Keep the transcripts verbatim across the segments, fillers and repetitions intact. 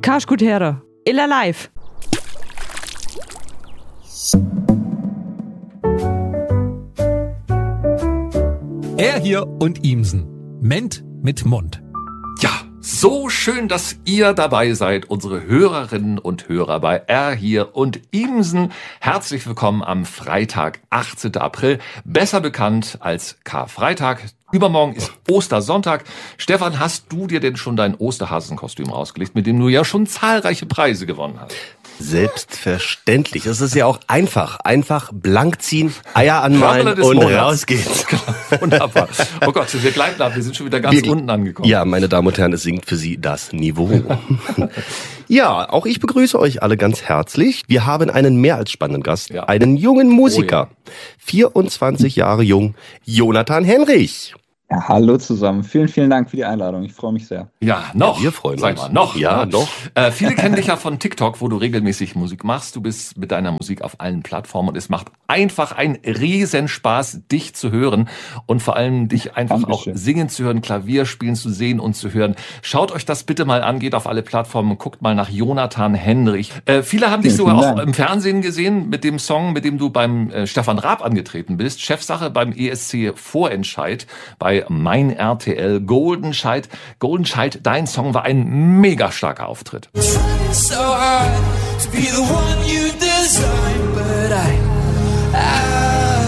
Kannst gut hören. Illa live. Er hier und Imsen. Ment mit Mund. Ja, so schön, dass ihr dabei seid, unsere Hörerinnen und Hörer bei Er hier und Imsen. Herzlich willkommen am Freitag, achtzehnten April, besser bekannt als Karfreitag. Übermorgen ist Ostersonntag. Stefan, hast du dir denn schon dein Osterhasenkostüm rausgelegt, mit dem du ja schon zahlreiche Preise gewonnen hast? Selbstverständlich. Es ist ja auch einfach. Einfach blank ziehen, Eier anmalen und Monats. Raus geht's. Wunderbar. Oh Gott, wir gleiten ab. Wir sind schon wieder ganz wir, unten angekommen. Ja, meine Damen und Herren, es sinkt für Sie das Niveau. Ja, auch ich begrüße euch alle ganz herzlich. Wir haben einen mehr als spannenden Gast, ja. einen jungen Musiker, oh ja. vierundzwanzig Jahre jung, Jonathan Henrich. Ja, hallo zusammen. Vielen, vielen Dank für die Einladung. Ich freue mich sehr. Ja, noch. Ja, wir freuen Sag uns. Mal, noch. Ja, noch. Äh, viele kennen dich ja von TikTok, wo du regelmäßig Musik machst. Du bist mit deiner Musik auf allen Plattformen und es macht einfach einen Riesenspaß, dich zu hören und vor allem dich einfach Dankeschön. Auch singen zu hören, Klavier spielen zu sehen und zu hören. Schaut euch das bitte mal an, geht auf alle Plattformen und guckt mal nach Jonathan Henrich. Äh, viele haben dich sogar auch im Fernsehen gesehen mit dem Song, mit dem du beim äh, Stefan Raab angetreten bist. Chefsache beim E S C Vorentscheid bei Mein R T L Golden Child. Golden Child, dein Song war ein mega starker Auftritt. So hard to be the one you design, but I, I,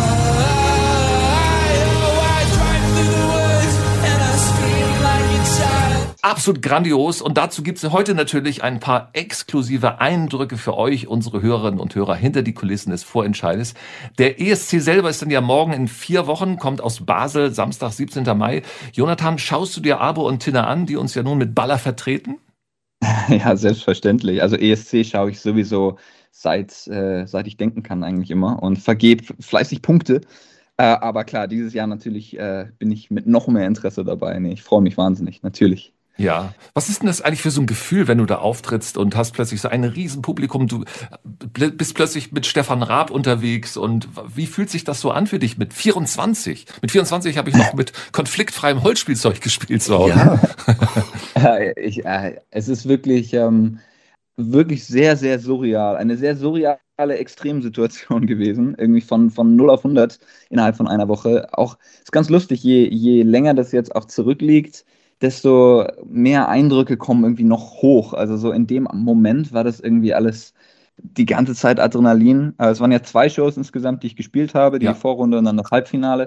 absolut grandios und dazu gibt es heute natürlich ein paar exklusive Eindrücke für euch, unsere Hörerinnen und Hörer, hinter die Kulissen des Vorentscheides. Der E S C selber ist dann ja morgen in vier Wochen, kommt aus Basel, Samstag, siebzehnten Mai. Jonathan, schaust du dir Abo und Tina an, die uns ja nun mit Baller vertreten? Ja, selbstverständlich. Also E S C schaue ich sowieso seit, äh, seit ich denken kann eigentlich immer und vergebe fleißig Punkte. Äh, aber klar, dieses Jahr natürlich äh, bin ich mit noch mehr Interesse dabei. Nee, ich freue mich wahnsinnig, natürlich. Ja, was ist denn das eigentlich für so ein Gefühl, wenn du da auftrittst und hast plötzlich so ein Riesenpublikum, du bist plötzlich mit Stefan Raab unterwegs und wie fühlt sich das so an für dich mit vierundzwanzig? Mit vierundzwanzig habe ich noch mit konfliktfreiem Holzspielzeug gespielt zu Hause. Ja, ich, äh, es ist wirklich, ähm, wirklich sehr, sehr surreal, eine sehr surreale Extremsituation gewesen, irgendwie von, von null auf hundert innerhalb von einer Woche. Auch, ist ganz lustig, je, je länger das jetzt auch zurückliegt, desto mehr Eindrücke kommen irgendwie noch hoch. Also so in dem Moment war das irgendwie alles die ganze Zeit Adrenalin. Es waren ja zwei Shows insgesamt, die ich gespielt habe, die ja. Vorrunde und dann das Halbfinale.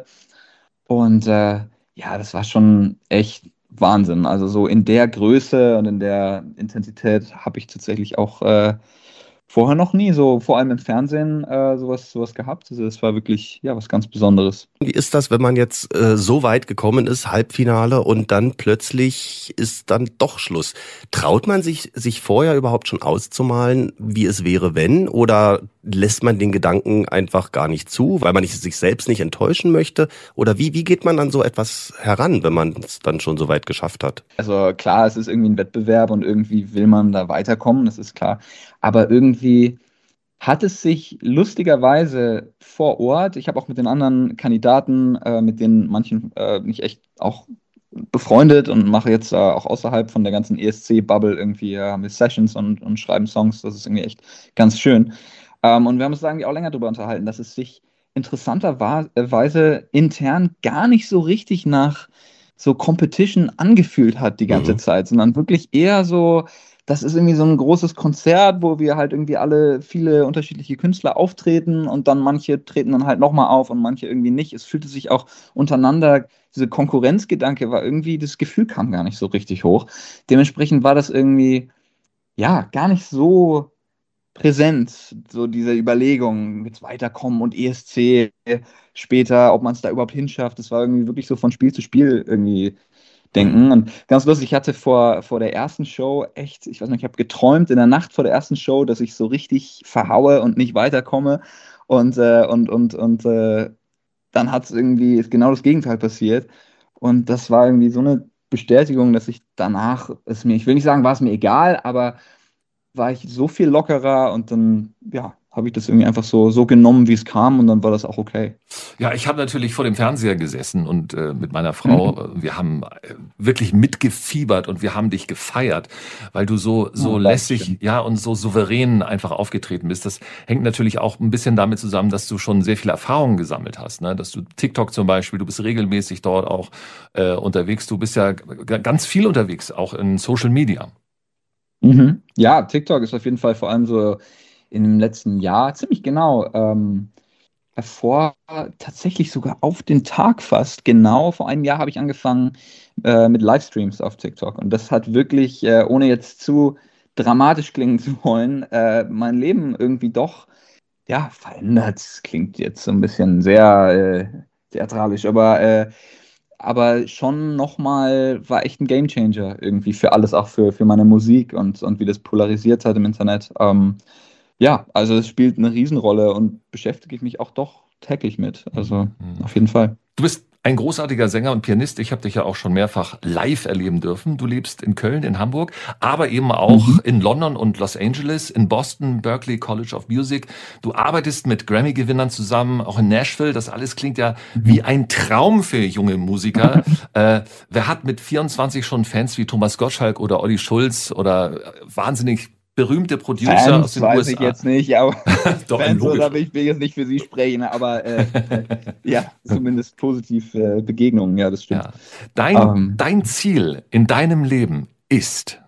Und äh, ja, das war schon echt Wahnsinn. Also so in der Größe und in der Intensität habe ich tatsächlich auch äh, vorher noch nie, so vor allem im Fernsehen, äh, sowas, sowas gehabt. Also das war wirklich ja was ganz Besonderes. Wie ist das, wenn man jetzt äh, so weit gekommen ist, Halbfinale, und dann plötzlich ist dann doch Schluss? Traut man sich, sich vorher überhaupt schon auszumalen, wie es wäre, wenn? Oder lässt man den Gedanken einfach gar nicht zu, weil man nicht, sich selbst nicht enttäuschen möchte? Oder wie, wie geht man an so etwas heran, wenn man es dann schon so weit geschafft hat? Also klar, es ist irgendwie ein Wettbewerb und irgendwie will man da weiterkommen, das ist klar. Aber irgendwie hat es sich lustigerweise vor Ort, ich habe auch mit den anderen Kandidaten, äh, mit denen manchen äh, mich echt auch befreundet und mache jetzt äh, auch außerhalb von der ganzen E S C-Bubble irgendwie äh, haben wir Sessions und, und schreiben Songs, das ist irgendwie echt ganz schön. Ähm, und wir haben uns eigentlich auch länger darüber unterhalten, dass es sich interessanterweise intern gar nicht so richtig nach so Competition angefühlt hat die ganze mhm. Zeit, sondern wirklich eher so, das ist irgendwie so ein großes Konzert, wo wir halt irgendwie alle viele unterschiedliche Künstler auftreten und dann manche treten dann halt nochmal auf und manche irgendwie nicht. Es fühlte sich auch untereinander, diese Konkurrenzgedanke war irgendwie, das Gefühl kam gar nicht so richtig hoch. Dementsprechend war das irgendwie, ja, gar nicht so präsent, so diese Überlegung, jetzt weiterkommen und E S C später, ob man es da überhaupt hinschafft. Das war irgendwie wirklich so von Spiel zu Spiel irgendwie denken. Und ganz lustig, ich hatte vor, vor der ersten Show echt, ich weiß nicht, ich habe geträumt in der Nacht vor der ersten Show, dass ich so richtig verhaue und nicht weiterkomme. Und, äh, und, und, und äh, dann hat es irgendwie, ist genau das Gegenteil passiert. Und das war irgendwie so eine Bestätigung, dass ich danach, es mir, ich will nicht sagen, war es mir egal, aber war ich so viel lockerer und dann, ja, habe ich das irgendwie einfach so, so genommen, wie es kam und dann war das auch okay. Ja, ich habe natürlich vor dem Fernseher gesessen und äh, mit meiner Frau, mhm. wir haben äh, wirklich mitgefiebert und wir haben dich gefeiert, weil du so so oh, lässig, ja, und so souverän einfach aufgetreten bist. Das hängt natürlich auch ein bisschen damit zusammen, dass du schon sehr viele Erfahrungen gesammelt hast, ne? Dass du TikTok zum Beispiel, du bist regelmäßig dort auch äh, unterwegs, du bist ja g- ganz viel unterwegs, auch in Social Media. Mhm. Ja, TikTok ist auf jeden Fall vor allem so in dem letzten Jahr, ziemlich genau, ähm, vor tatsächlich sogar auf den Tag fast, genau vor einem Jahr habe ich angefangen äh, mit Livestreams auf TikTok. Und das hat wirklich, äh, ohne jetzt zu dramatisch klingen zu wollen, äh, mein Leben irgendwie doch, ja, verändert. Das klingt jetzt so ein bisschen sehr äh, theatralisch, aber, äh, aber schon nochmal war echt ein Gamechanger irgendwie für alles, auch für, für meine Musik und, und wie das polarisiert hat im Internet. Ähm, Ja, also es spielt eine Riesenrolle und beschäftige ich mich auch doch täglich mit. Also Mhm. auf jeden Fall. Du bist ein großartiger Sänger und Pianist. Ich habe dich ja auch schon mehrfach live erleben dürfen. Du lebst in Köln, in Hamburg, aber eben auch Mhm. in London und Los Angeles, in Boston, Berklee College of Music. Du arbeitest mit Grammy-Gewinnern zusammen, auch in Nashville. Das alles klingt ja wie ein Traum für junge Musiker. äh, wer hat mit vierundzwanzig schon Fans wie Thomas Gottschalk oder Olli Schulz oder äh, wahnsinnig berühmte Producer aus Fans den weiß U S A? ich jetzt nicht, aber Doch, Fans, logisch. oder will ich will jetzt nicht für Sie sprechen, aber äh, ja, zumindest positiv äh, Begegnungen, ja, das stimmt. Ja. Dein, Ähm. dein Ziel in deinem Leben ist?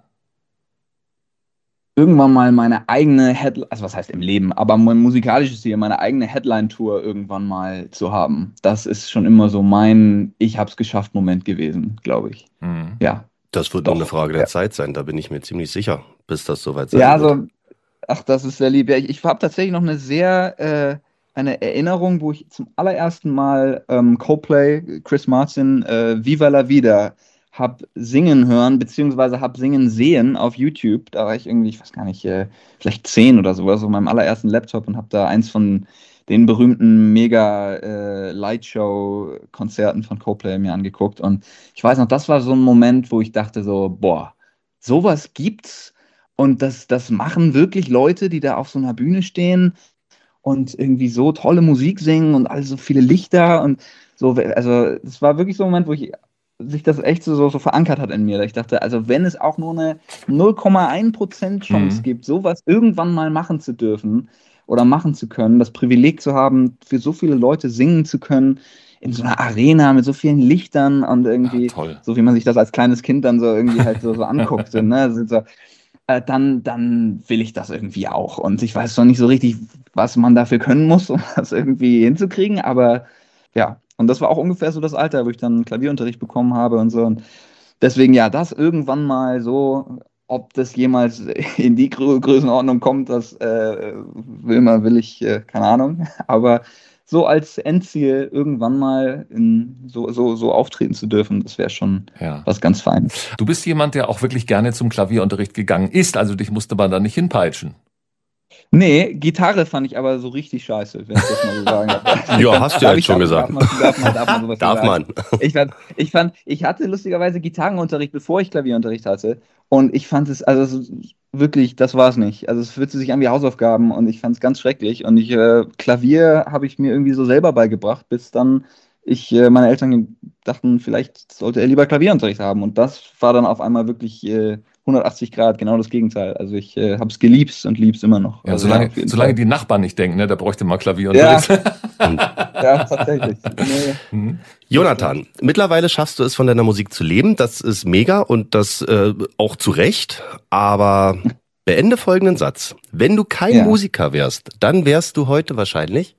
Irgendwann mal meine eigene Headline, also was heißt im Leben, aber mein musikalisches Ziel, meine eigene Headline-Tour irgendwann mal zu haben. Das ist schon immer so mein Ich hab's geschafft Moment gewesen, glaube ich. Mhm. Ja. Das wird Doch, nur eine Frage der ja. Zeit sein, da bin ich mir ziemlich sicher, bis das soweit sein Ja, wird. also, ach, das ist sehr lieb. Ja, ich ich habe tatsächlich noch eine sehr, äh, eine Erinnerung, wo ich zum allerersten Mal ähm, Coldplay, Chris Martin, äh, Viva la Vida hab singen hören, beziehungsweise hab singen sehen auf YouTube. Da war ich irgendwie, ich weiß gar nicht, äh, vielleicht zehn oder sowas, auf meinem allerersten Laptop und hab da eins von den berühmten mega äh, Lightshow-Konzerten von Coldplay mir angeguckt. Und ich weiß noch, das war so ein Moment, wo ich dachte so, boah, sowas gibt's. Und das, das machen wirklich Leute, die da auf so einer Bühne stehen und irgendwie so tolle Musik singen und all so viele Lichter und so. Also es war wirklich so ein Moment, wo ich sich das echt so, so, so verankert hat in mir. Da ich dachte, also wenn es auch nur eine null Komma eins Prozent Chance Mhm. gibt, sowas irgendwann mal machen zu dürfen oder machen zu können, das Privileg zu haben, für so viele Leute singen zu können, in so einer Arena mit so vielen Lichtern und irgendwie, Ja, toll. so wie man sich das als kleines Kind dann so irgendwie halt so, so anguckt. So, ne? Also so, äh, dann, dann will ich das irgendwie auch. Und ich weiß noch nicht so richtig, was man dafür können muss, um das irgendwie hinzukriegen, aber ja, und das war auch ungefähr so das Alter, wo ich dann Klavierunterricht bekommen habe und so. Und deswegen, ja, das irgendwann mal so, ob das jemals in die Grö Größenordnung kommt, das äh, will man, will ich, äh, keine Ahnung. Aber so als Endziel irgendwann mal in, so, so, so auftreten zu dürfen, das wäre schon Ja. was ganz Feines. Du bist jemand, der auch wirklich gerne zum Klavierunterricht gegangen ist, also dich musste man da nicht hinpeitschen. Nee, Gitarre fand ich aber so richtig scheiße, wenn ich das mal so sagen darf. Ja, hast du ja Darf jetzt ich- schon darf- gesagt. Darf man, darf man, darf man sowas Darf sagen? man. Ich fand, ich fand, ich hatte lustigerweise Gitarrenunterricht, bevor ich Klavierunterricht hatte. Und ich fand es, also es- wirklich, das war es nicht. Also es fühlte sich an wie Hausaufgaben und ich fand es ganz schrecklich. Und ich, äh, Klavier habe ich mir irgendwie so selber beigebracht, bis dann ich, äh, meine Eltern dachten, vielleicht sollte er lieber Klavierunterricht haben. Und das war dann auf einmal wirklich äh, hundertachtzig Grad, genau das Gegenteil. Also ich äh, habe es geliebt und liebe es immer noch. Ja, Also solange, auf jeden solange Fall. die Nachbarn nicht denken, ne, da bräuchte man Klavierunterricht. Ja, tatsächlich. Nee. Mhm. Jonathan, mittlerweile schaffst du es, von deiner Musik zu leben. Das ist mega und das äh, auch zu Recht. Aber beende folgenden Satz. Wenn du kein Ja. Musiker wärst, dann wärst du heute wahrscheinlich...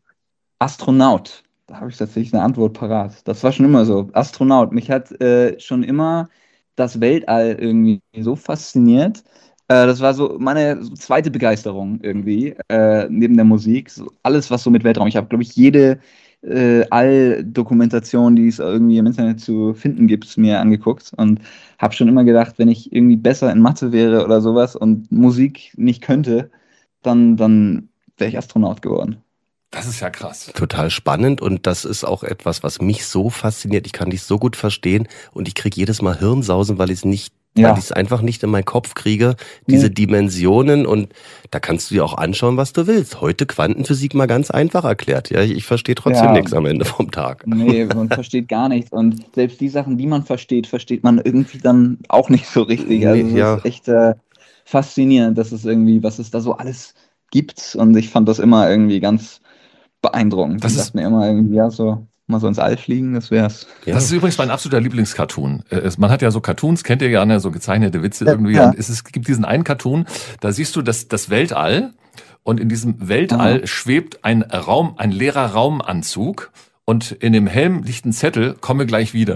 Astronaut. Da habe ich tatsächlich eine Antwort parat. Das war schon immer so. Astronaut. Mich hat äh, schon immer das Weltall irgendwie so fasziniert. Äh, das war so meine zweite Begeisterung irgendwie, äh, neben der Musik. So alles, was so mit Weltraum. Ich habe, glaube ich, jede äh, All-Dokumentation, die es irgendwie im Internet zu finden gibt, mir angeguckt und habe schon immer gedacht, wenn ich irgendwie besser in Mathe wäre oder sowas und Musik nicht könnte, dann, dann wäre ich Astronaut geworden. Das ist ja krass. Total spannend und das ist auch etwas, was mich so fasziniert. Ich kann dich so gut verstehen und ich kriege jedes Mal Hirnsausen, weil ich es nicht weil Ja. ich es einfach nicht in meinen Kopf kriege, diese Nee. Dimensionen, und da kannst du dir auch anschauen, was du willst. Heute Quantenphysik mal ganz einfach erklärt. Ja, ich, ich verstehe trotzdem Ja. nichts am Ende vom Tag. Nee, man versteht gar nichts. Und selbst die Sachen, die man versteht, versteht man irgendwie dann auch nicht so richtig. Also Nee, es ja. ist echt äh, faszinierend, dass es irgendwie, was es da so alles gibt. Und ich fand das immer irgendwie ganz beeindruckend. Das Ich ist- dachte mir immer irgendwie, ja, so mal so ins All fliegen, das wär's. Ja. Das ist übrigens mein absoluter Lieblingscartoon. Äh, es- Man hat ja so Cartoons, kennt ihr ja, ne, so gezeichnete Witze Ja, irgendwie. ja. Und es, ist, es gibt diesen einen Cartoon, da siehst du das, das Weltall, und in diesem Weltall Aha. schwebt ein Raum, ein leerer Raumanzug, und in dem Helm liegt ein Zettel, komme gleich wieder.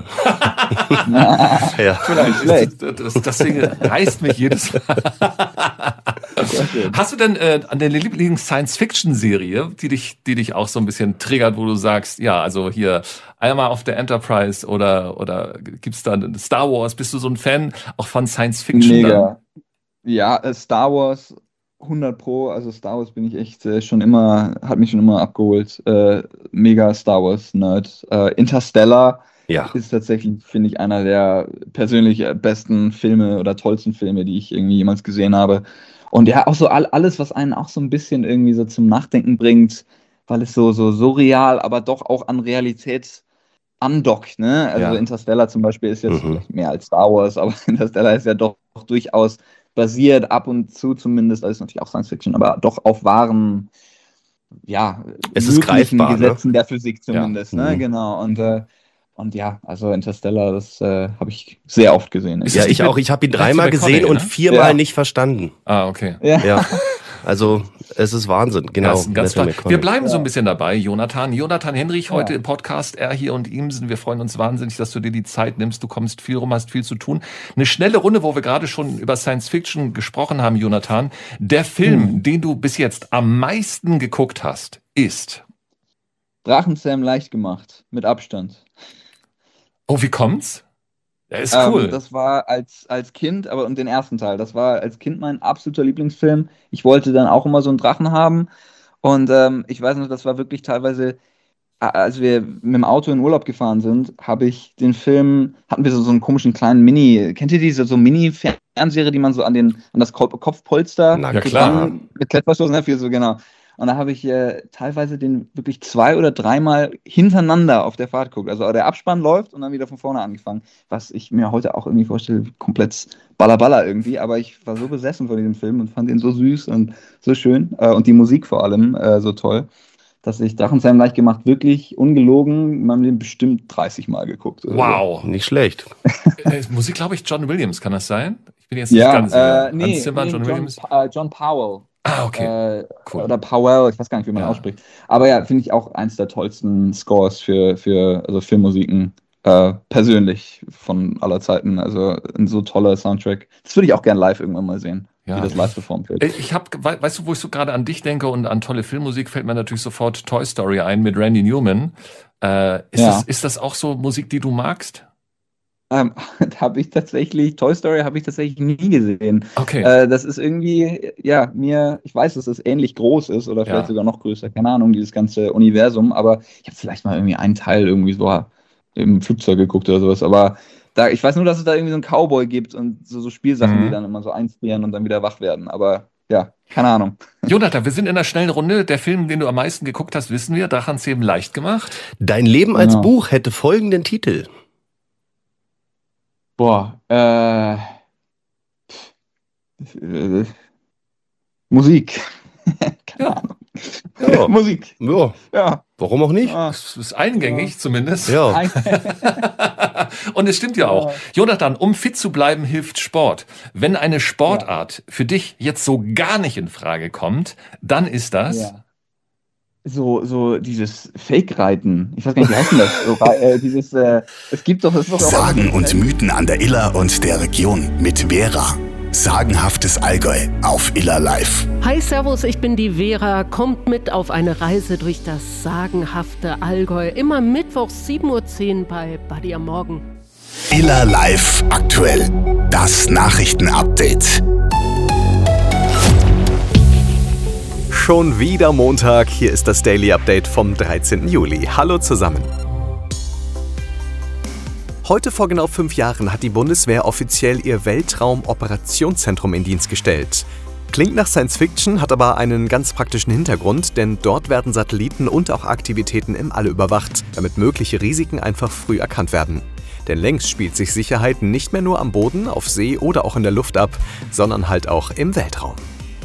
Ja. schlecht. Das, das, das Ding reißt mich jedes Mal. Sehr schön. Hast du denn äh, an der Lieblings-Science-Fiction-Serie, die dich, die dich auch so ein bisschen triggert, wo du sagst, ja, also hier einmal auf der Enterprise oder oder gibt's da Star Wars? Bist du so ein Fan auch von Science-Fiction? Mega. Ja, äh, Star Wars hundert Pro, also Star Wars bin ich echt äh, schon immer, hat mich schon immer abgeholt. Äh, mega Star Wars Nerd. Äh, Interstellar Ja. ist tatsächlich, finde ich, einer der persönlich äh, besten Filme oder tollsten Filme, die ich irgendwie jemals gesehen habe. Und ja, auch so all, alles, was einen auch so ein bisschen irgendwie so zum Nachdenken bringt, weil es so, so surreal, aber doch auch an Realität andockt, ne? Also Ja. Interstellar zum Beispiel ist jetzt Mhm. vielleicht mehr als Star Wars, aber Interstellar ist ja doch durchaus basiert, ab und zu zumindest, also ist natürlich auch Science Fiction, aber doch auf wahren, ja, Es ist möglichen greifbar, ne? Gesetzen der Physik zumindest, Ja. ne? Mhm. Genau. Und, äh, und ja, also Interstellar, das äh, habe ich sehr oft gesehen. Ist Ja, das nicht ich auch. mit Ich habe ihn Matthew dreimal McConaughey, gesehen und ne? viermal Ja. nicht verstanden. Ah, okay. ja. Ja. Also, es ist Wahnsinn. Genau. Das ist ein ganz Matthew toll. McConaughey. Wir bleiben so Ja. ein bisschen dabei, Jonathan. Jonathan Henrich heute Ja. im Podcast, er hier und Imsen. Wir freuen uns wahnsinnig, dass du dir die Zeit nimmst. Du kommst viel rum, hast viel zu tun. Eine schnelle Runde, wo wir gerade schon über Science Fiction gesprochen haben, Jonathan. Der Film, Hm. den du bis jetzt am meisten geguckt hast, ist... Drachenzähm leicht gemacht, mit Abstand. Oh, wie kommt's? Der ist Ähm, cool. das war als, als Kind, aber und den ersten Teil, das war als Kind mein absoluter Lieblingsfilm. Ich wollte dann auch immer so einen Drachen haben. Und ähm, ich weiß noch, das war wirklich teilweise, a- als wir mit dem Auto in Urlaub gefahren sind, habe ich den Film, hatten wir so, so einen komischen kleinen Mini, kennt ihr diese so Mini-Fernseher, die man so an den an das Ko- Kopfpolster Na Ja, so klar. dran- mit Klettverschluss, ne, für so genau. Und da habe ich äh, teilweise den wirklich zwei oder dreimal hintereinander auf der Fahrt geguckt. Also der Abspann läuft und dann wieder von vorne angefangen. Was ich mir heute auch irgendwie vorstelle, komplett ballerballer irgendwie. Aber ich war so besessen von diesem Film und fand ihn so süß und so schön. Äh, und die Musik vor allem äh, so toll, dass ich Drachenzähm leicht gemacht wirklich ungelogen, in meinem Leben bestimmt dreißig Mal geguckt. oder so. Wow. Nicht schlecht. Äh, Musik, glaube ich, John Williams, kann das sein? Ich bin jetzt nicht Ja, ganz sicher. äh, nee, Hans Zimmer, nee, John John, Williams. Pa- äh, John Powell. Ah, okay. Äh, Cool. Oder Powell, ich weiß gar nicht, wie man Ja. ausspricht. Aber ja, finde ich auch eins der tollsten Scores für, für also Filmmusiken äh, persönlich von aller Zeiten. Also ein so toller Soundtrack. Das würde ich auch gerne live irgendwann mal sehen, Ja. wie das live performt wird. Äh, Ich habe, weißt du, wo ich so gerade an dich denke und an tolle Filmmusik, fällt mir natürlich sofort Toy Story ein mit Randy Newman. Äh, ist, Ja. das, ist das auch so Musik, die du magst? Ähm, habe ich tatsächlich, Toy Story habe ich tatsächlich nie gesehen. Okay. Äh, das ist irgendwie, ja, mir, ich weiß, dass es ähnlich groß ist oder vielleicht Ja. sogar noch größer, keine Ahnung, dieses ganze Universum, aber ich habe vielleicht mal irgendwie einen Teil irgendwie so im Flugzeug geguckt oder sowas, aber da, ich weiß nur, dass es da irgendwie so einen Cowboy gibt und so, so Spielsachen, Mhm. die dann immer so einfrieren und dann wieder wach werden, aber ja, keine Ahnung. Jonathan, wir sind in einer schnellen Runde. Der Film, den du am meisten geguckt hast, wissen wir, Drachenzähmen leicht gemacht. Dein Leben als Genau. Buch hätte folgenden Titel. Boah, äh, äh Musik. keine Ja. Ahnung. Ja. Musik, Ja, ja. warum auch nicht? Ah. Das ist eingängig zumindest. Ja. Und es stimmt ja auch. Ja. Jonathan, um fit zu bleiben, hilft Sport. Wenn eine Sportart für dich jetzt so gar nicht in Frage kommt, dann ist das... Ja. So, so dieses Fake-Reiten. Ich weiß gar nicht, wie heißt denn das? So, Rei- äh, dieses, äh, es gibt doch, es ist doch auch Sagen und Mythen an der Iller und der Region mit Vera. Sagenhaftes Allgäu auf Iller Live. Hi Servus, ich bin die Vera. Kommt mit auf eine Reise durch das sagenhafte Allgäu. Immer mittwochs sieben Uhr zehn bei Buddy am Morgen. Iller Live aktuell. Das Nachrichtenupdate. Schon wieder Montag, hier ist das Daily Update vom dreizehnten Juli. Hallo zusammen. Heute vor genau fünf Jahren hat die Bundeswehr offiziell ihr Weltraum-Operationszentrum in Dienst gestellt. Klingt nach Science Fiction, hat aber einen ganz praktischen Hintergrund, denn dort werden Satelliten und auch Aktivitäten im All überwacht, damit mögliche Risiken einfach früh erkannt werden. Denn längst spielt sich Sicherheit nicht mehr nur am Boden, auf See oder auch in der Luft ab, sondern halt auch im Weltraum.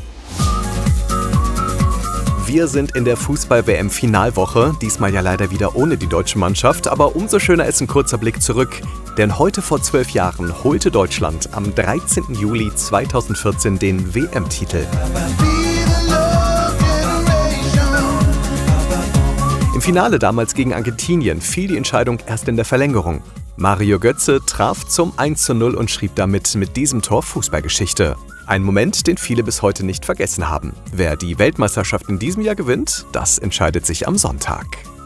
Wir sind in der Fußball-W M-Finalwoche, diesmal ja leider wieder ohne die deutsche Mannschaft, aber umso schöner ist ein kurzer Blick zurück. Denn heute vor zwölf Jahren holte Deutschland am dreizehnten Juli zweitausendvierzehn den W M-Titel. Im Finale damals gegen Argentinien fiel die Entscheidung erst in der Verlängerung. Mario Götze traf zum eins zu null und schrieb damit mit diesem Tor Fußballgeschichte. Ein Moment, den viele bis heute nicht vergessen haben. Wer die Weltmeisterschaft in diesem Jahr gewinnt, das entscheidet sich am Sonntag.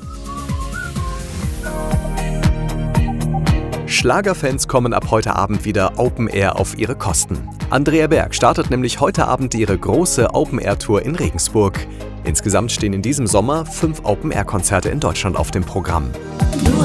Schlagerfans kommen ab heute Abend wieder Open Air auf ihre Kosten. Andrea Berg startet nämlich heute Abend ihre große Open Air Tour in Regensburg. Insgesamt stehen in diesem Sommer fünf Open Air Konzerte in Deutschland auf dem Programm.